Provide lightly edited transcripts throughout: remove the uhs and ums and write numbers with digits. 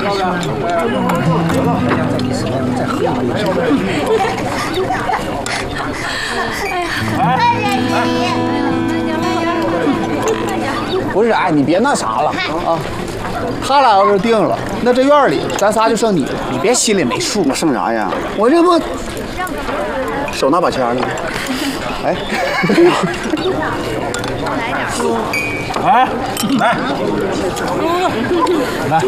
不是，哎，你别那啥了啊！他俩要是定了，那这院里咱仨就剩你了，你别心里没数。 我剩啥呀？ 我这不手拿把掐呢。哎， 哎，来，来，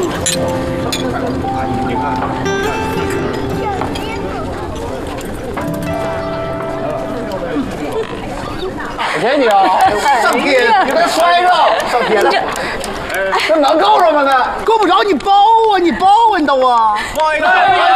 给你啊！ 上天， 你给他摔着， 上天了。 这能够着吗？那够不着你包啊，你包啊，你都啊！ 放一个，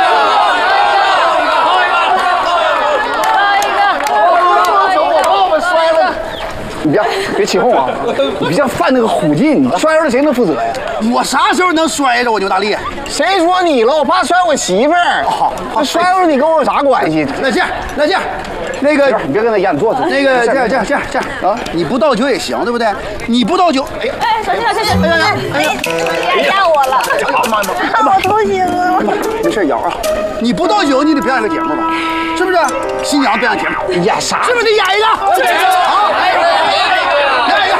我把我们摔了。你别起哄啊！你别像犯那个虎劲，你摔着谁能负责呀？ 我啥时候能摔着我牛大力？ 谁说你了？我怕摔我媳妇儿。好，摔着你跟我有啥关系？ 那这样，那个你别跟他一样，你坐着。 那个这样啊，你不倒酒也行，对不对？你不倒酒，哎呀， 小心！哎，压我了！我头晕了。 没事摇啊。你不倒酒，你得表演个节目吧？是不是？新娘表演节目， 演啥？ 是不是得演一个？好，演一个，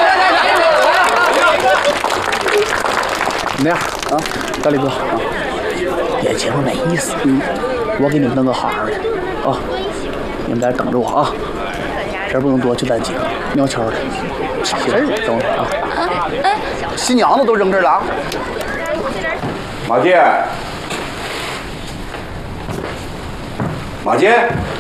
怎么样啊，大力哥啊？演节目没意思。我给你们弄个好好的啊，你们在这等着我啊。人不能多，就咱几个，悄悄的。啥事儿？等会儿啊。 新娘子都扔这儿了啊。 马健，马健。